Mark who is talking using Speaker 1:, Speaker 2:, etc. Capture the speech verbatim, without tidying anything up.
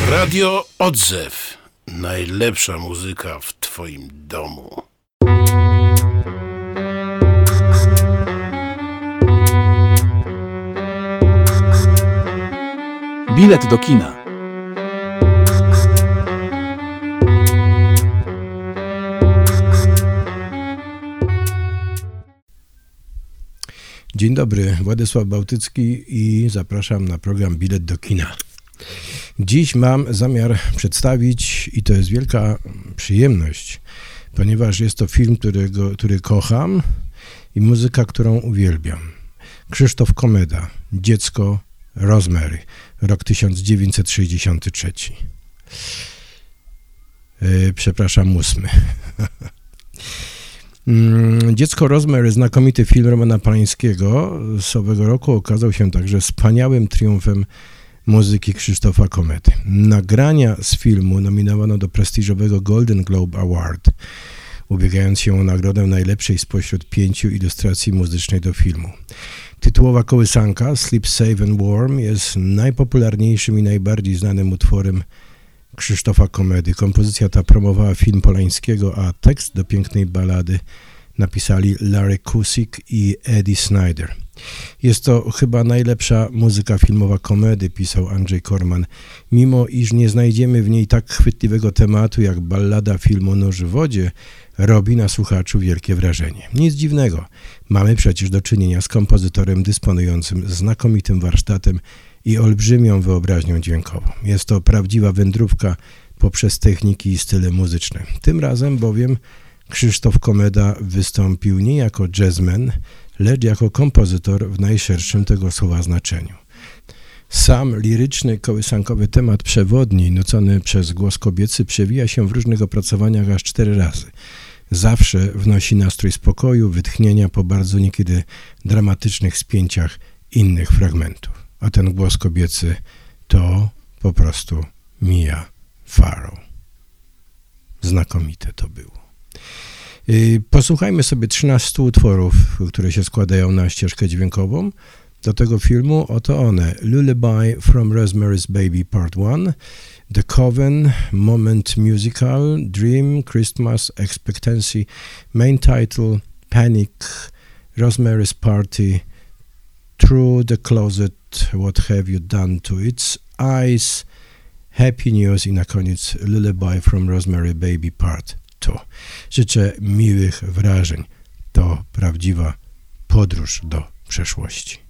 Speaker 1: Radio Odzew. Najlepsza muzyka w twoim domu.
Speaker 2: Bilet do kina.
Speaker 3: Dzień dobry, Władysław Bałtycki i zapraszam na program Bilet do kina. Dziś mam zamiar przedstawić, i to jest wielka przyjemność, ponieważ jest to film, którego, który kocham i muzyka, którą uwielbiam. Krzysztof Komeda, Dziecko Rosemary, rok tysiąc dziewięćset sześćdziesiąty trzeci. Yy, przepraszam, ósmy. Dziecko Rosemary, znakomity film Romana Polańskiego z owego roku, okazał się także wspaniałym triumfem muzyki Krzysztofa Komedy. Nagrania z filmu nominowano do prestiżowego Golden Globe Award, ubiegając się o nagrodę najlepszej spośród pięciu ilustracji muzycznej do filmu. Tytułowa kołysanka Sleep Safe and Warm jest najpopularniejszym i najbardziej znanym utworem Krzysztofa Komedy. Kompozycja ta promowała film Polańskiego, a tekst do pięknej ballady napisali Larry Kusik i Eddie Snyder. Jest to chyba najlepsza muzyka filmowa Komedy, pisał Andrzej Korman, mimo iż nie znajdziemy w niej tak chwytliwego tematu jak ballada filmu Nóż w wodzie, robi na słuchaczu wielkie wrażenie. Nic dziwnego, mamy przecież do czynienia z kompozytorem dysponującym znakomitym warsztatem i olbrzymią wyobraźnią dźwiękową. Jest to prawdziwa wędrówka poprzez techniki i style muzyczne. Tym razem bowiem Krzysztof Komeda wystąpił nie jako jazzman, lecz jako kompozytor w najszerszym tego słowa znaczeniu. Sam liryczny, kołysankowy temat przewodni, nucony przez głos kobiecy, przewija się w różnych opracowaniach aż cztery razy. Zawsze wnosi nastrój spokoju, wytchnienia po bardzo niekiedy dramatycznych spięciach innych fragmentów. A ten głos kobiecy to po prostu Mia Farrow. Znakomite to było. Posłuchajmy sobie trzynastu utworów, które się składają na ścieżkę dźwiękową. Do tego filmu oto one: Lullaby from Rosemary's Baby Part one, The Coven, Moment Musical, Dream, Christmas, Expectancy, Main Title, Panic, Rosemary's Party, Through the Closet, What Have You Done to Its Eyes, Happy News i na koniec Lullaby from Rosemary Baby Part two. Życzę miłych wrażeń. To prawdziwa podróż do przeszłości.